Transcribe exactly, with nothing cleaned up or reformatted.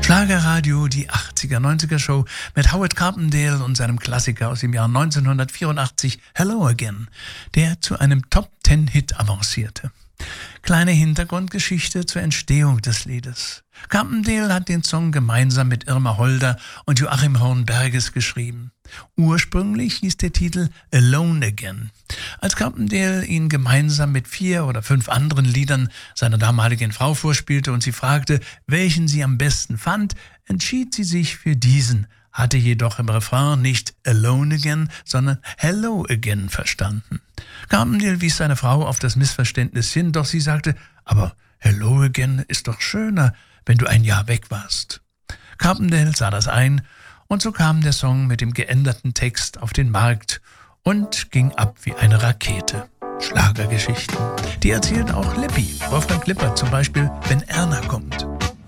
Schlagerradio, die achtziger, neunziger Show mit Howard Carpendale und seinem Klassiker aus dem Jahr neunzehnhundertvierundachtzig, Hello Again, der zu einem Top-Ten-Hit avancierte. Kleine Hintergrundgeschichte zur Entstehung des Liedes. Carpendale hat den Song gemeinsam mit Irma Holder und Joachim Hornberges geschrieben. Ursprünglich hieß der Titel Alone Again. Als Carpendale ihn gemeinsam mit vier oder fünf anderen Liedern seiner damaligen Frau vorspielte und sie fragte, welchen sie am besten fand, entschied sie sich für diesen, hatte jedoch im Refrain nicht Alone Again, sondern Hello Again verstanden. Carpendale wies seine Frau auf das Missverständnis hin, doch sie sagte, aber Hello Again ist doch schöner, wenn du ein Jahr weg warst. Carpendale sah das ein und so kam der Song mit dem geänderten Text auf den Markt und ging ab wie eine Rakete. Schlagergeschichten. Die erzählt auch Lippi, Wolfgang Lippert zum Beispiel, wenn Erna kommt.